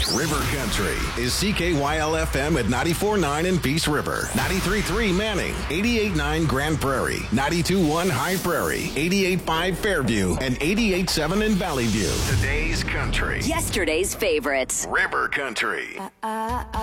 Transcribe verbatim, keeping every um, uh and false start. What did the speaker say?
River Country is C K Y L F M at ninety-four point nine in Peace River, ninety-three point three Manning, eighty-eight point nine Grand Prairie, ninety-two point one High Prairie, eighty-eight point five Fairview, and eighty-eight point seven in Valley View. Today's country. Yesterday's favorites. River Country. Uh, uh, uh.